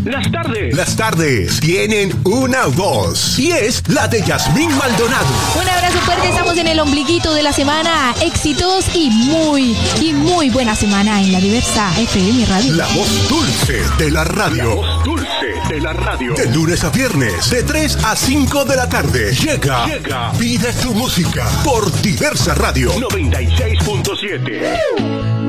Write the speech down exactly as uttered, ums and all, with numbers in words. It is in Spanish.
Las tardes. Las tardes tienen una voz y es la de Yasmín Maldonado. Un abrazo fuerte, estamos en el ombliguito de la semana. Éxitos y muy, y muy buena semana en la Diversa F M Radio. La voz dulce de la radio. La voz dulce de la radio. De lunes a viernes, de tres a cinco de la tarde. Llega, Llega. Pide tu música por Diversa Radio noventa y seis punto siete.